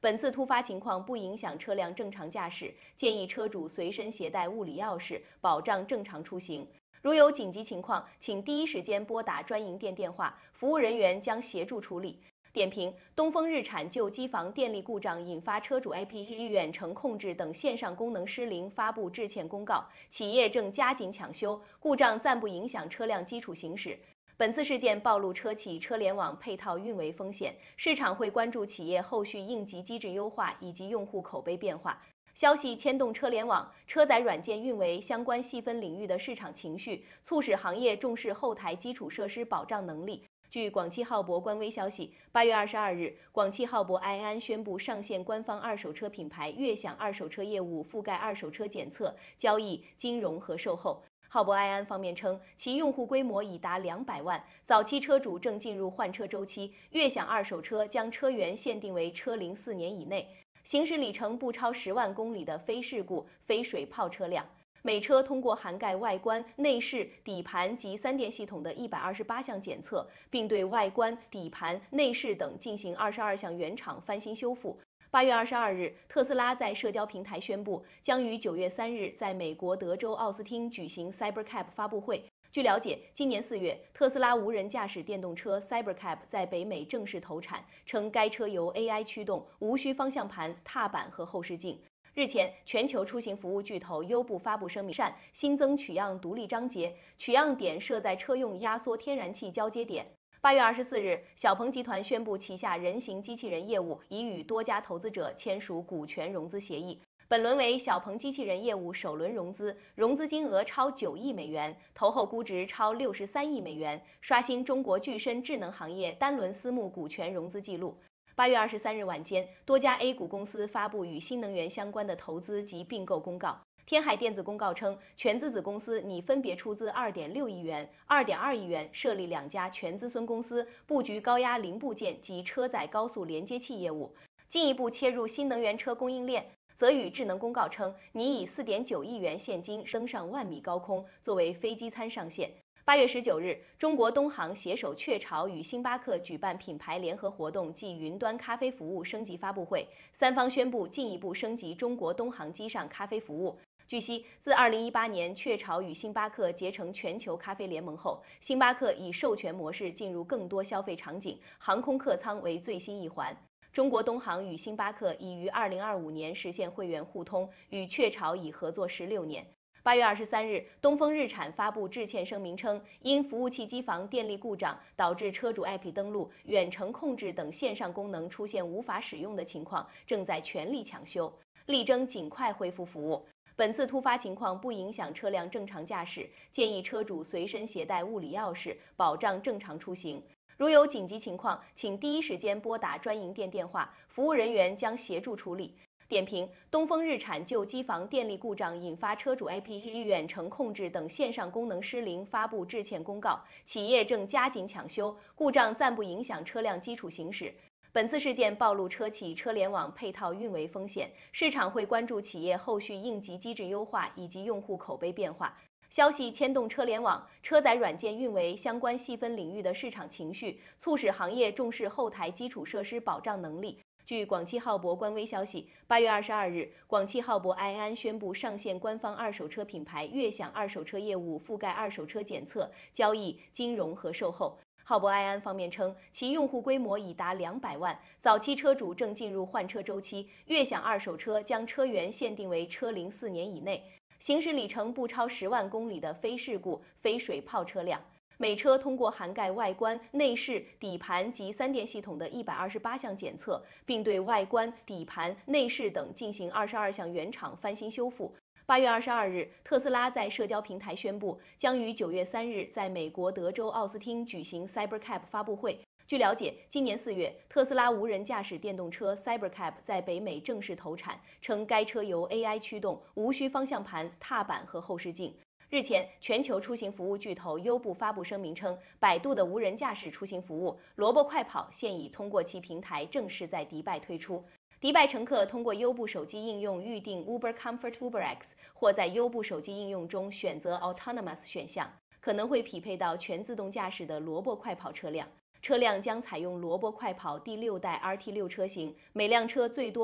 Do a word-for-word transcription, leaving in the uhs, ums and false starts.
本次突发情况不影响车辆正常驾驶，建议车主随身携带物理钥匙，保障正常出行。如有紧急情况，请第一时间拨打专营店电话，服务人员将协助处理。点评：东风日产就机房电力故障引发车主 A P P 远程控制等线上功能失灵发布致歉公告，企业正加紧抢修，故障暂不影响车辆基础行驶。本次事件暴露车企车联网配套运维风险，市场会关注企业后续应急机制优化以及用户口碑变化。消息牵动车联网、车载软件运维相关细分领域的市场情绪，促使行业重视后台基础设施保障能力。据广汽浩博官微消息，八月二十二日，广汽浩博埃安宣布上线官方二手车品牌悦享二手车业务，覆盖二手车检测、交易、金融和售后。浩博埃安方面称，其用户规模已达两百万，早期车主正进入换车周期。悦享二手车将车源限定为车龄四年以内，行驶里程不超十万公里的非事故、非水泡车辆。每车通过涵盖外观、内饰、底盘及三电系统的一百二十八项检测，并对外观、底盘、内饰等进行二十二项原厂翻新修复。八月二十二日，特斯拉在社交平台宣布，将于九月三日在美国德州奥斯汀举行 Cybercab 发布会。据了解，今年四月，特斯拉无人驾驶电动车 Cybercab 在北美正式投产，称该车由 A I 驱动，无需方向盘、踏板和后视镜。日前，全球出行服务巨头优步发布声明，善新增取样独立章节，取样点设在车用压缩天然气交接点。八月二十四日，小鹏集团宣布旗下人形机器人业务已与多家投资者签署股权融资协议。本轮为小鹏机器人业务首轮融资，融资金额超九亿美元，投后估值超六十三亿美元，刷新中国具身智能行业单轮私募股权融资记录。八月二十三日晚间，多家 A 股公司发布与新能源相关的投资及并购公告。天海电子公告称，全资子公司拟分别出资二点六亿元、二点二亿元设立两家全资孙公司，布局高压零部件及车载高速连接器业务，进一步切入新能源车供应链。泽宇智能公告称，拟以四点九亿元现金登上万米高空，作为飞机餐上线。八月十九日，中国东航携手雀巢与星巴克举办品牌联合活动暨云端咖啡服务升级发布会，三方宣布进一步升级中国东航机上咖啡服务。据悉，自二零一八年雀巢与星巴克结成全球咖啡联盟后，星巴克以授权模式进入更多消费场景，航空客舱为最新一环。中国东航与星巴克已于二零二五年实现会员互通，与雀巢已合作十六年。八月二十三日，东风日产发布致歉声明称，因服务器机房电力故障导致车主 A P P 登录、远程控制等线上功能出现无法使用的情况，正在全力抢修，力争尽快恢复服务。本次突发情况不影响车辆正常驾驶，建议车主随身携带物理钥匙，保障正常出行。如有紧急情况，请第一时间拨打专营店电话，服务人员将协助处理。点评：东风日产就机房电力故障引发车主 A P P 远程控制等线上功能失灵发布致歉公告，企业正加紧抢修，故障暂不影响车辆基础行驶。本次事件暴露车企车联网配套运维风险，市场会关注企业后续应急机制优化以及用户口碑变化。消息牵动车联网、车载软件运维相关细分领域的市场情绪，促使行业重视后台基础设施保障能力。据广汽浩博官微消息，八月二十二日，广汽浩博埃安宣布上线官方二手车品牌悦享二手车业务，覆盖二手车检测、交易、金融和售后。浩博埃安方面称，其用户规模已达两百万，早期车主正进入换车周期。悦享二手车将车源限定为车龄四年以内，行驶里程不超十万公里的非事故、非水泡车辆。每车通过涵盖外观、内饰、底盘及三电系统的一百二十八项检测，并对外观、底盘、内饰等进行二十二项原厂翻新修复。八月二十二日，特斯拉在社交平台宣布，将于九月三日在美国德州奥斯汀举行 Cybercab 发布会。据了解，今年四月，特斯拉无人驾驶电动车 Cybercab 在北美正式投产，称该车由 A I 驱动，无需方向盘、踏板和后视镜。日前，全球出行服务巨头优步发布声明称，百度的无人驾驶出行服务萝卜快跑现已通过其平台正式在迪拜推出。迪拜乘客通过优步手机应用预订 Uber Comfort Uber X， 或在优步手机应用中选择 Autonomous 选项，可能会匹配到全自动驾驶的萝卜快跑车辆。 车辆将采用萝卜快跑第六代 R T 六车型，每辆车最多